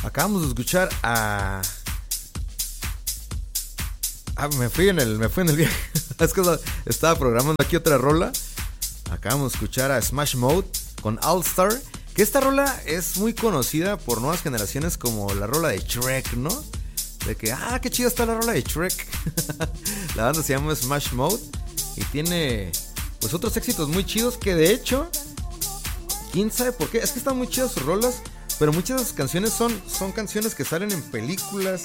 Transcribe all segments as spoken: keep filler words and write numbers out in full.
Acabamos de escuchar a... Ah, me fui en el, me fui en el viaje. Es que estaba programando aquí otra rola. Acabamos de escuchar a Smash Mouth con All Star. Que esta rola es muy conocida por nuevas generaciones como la rola de Shrek, ¿no? De que, ah, qué chida está la rola de Shrek. La banda se llama Smash Mouth y tiene pues otros éxitos muy chidos que de hecho, quién sabe por qué, es que están muy chidas sus rolas, pero muchas de sus canciones son, son canciones que salen en películas.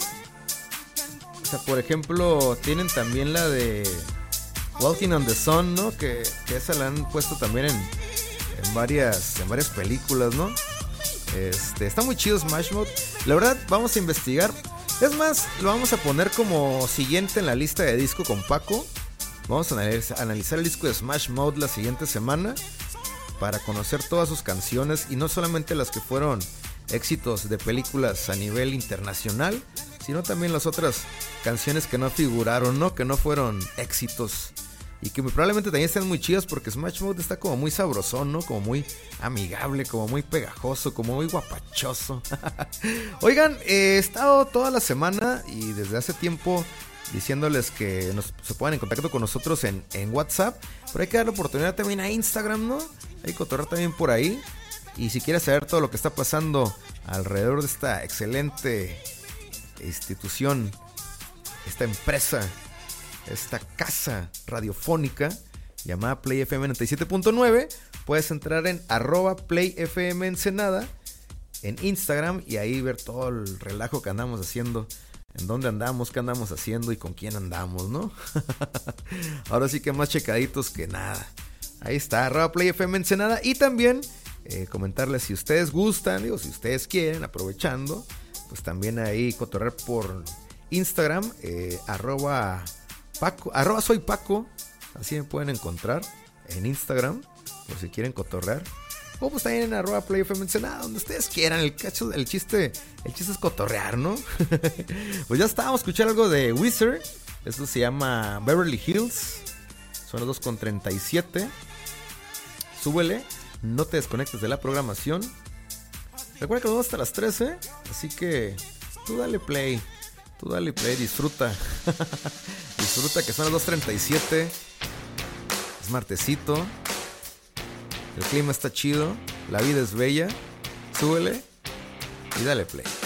O sea, por ejemplo, tienen también la de Walking on the Sun, ¿no? Que, que esa la han puesto también en, en, varias, en varias películas, ¿no? Este, está muy chido Smash Mouth. La verdad, vamos a investigar. Es más, lo vamos a poner como siguiente en la lista de disco con Paco. Vamos a analizar, analizar el disco de Smash Mouth la siguiente semana para conocer todas sus canciones y no solamente las que fueron éxitos de películas a nivel internacional, sino también las otras canciones que no figuraron, ¿no? Que no fueron éxitos y que probablemente también estén muy chidas porque Smash Mouth está como muy sabrosón, ¿no? Como muy amigable, como muy pegajoso, como muy guapachoso. Oigan, eh, he estado toda la semana y desde hace tiempo diciéndoles que nos, se pongan en contacto con nosotros en, en WhatsApp, pero hay que dar la oportunidad también a Instagram, ¿no? Hay que cotorrear también por ahí. Y si quieres saber todo lo que está pasando alrededor de esta excelente institución, esta empresa, esta casa radiofónica llamada Play F M noventa y siete punto nueve, puedes entrar en arroba Play F M Ensenada en Instagram y ahí ver todo el relajo que andamos haciendo, en dónde andamos, qué andamos haciendo y con quién andamos, ¿no? Ahora sí que más checaditos que nada. Ahí está, arroba Play F M Ensenada. Y también eh, comentarles si ustedes gustan, digo, si ustedes quieren, aprovechando, pues también ahí cotorrear por Instagram, eh, arroba Paco, arroba soy Paco, así me pueden encontrar en Instagram, por si quieren cotorrear. O pues también en arroba Play F M Ensenada, donde ustedes quieran. El cacho, el chiste, el chiste es cotorrear, ¿no? Pues ya estábamos escuchando algo de Weezer. Esto se llama Beverly Hills. Son las dos con treinta y siete. Súbele, no te desconectes de la programación. Recuerda que nos vamos hasta las trece, así que tú dale play. Tú dale play, disfruta. Disfruta que son las dos treinta y siete. Es martesito. El clima está chido. La vida es bella. Súbele y dale play.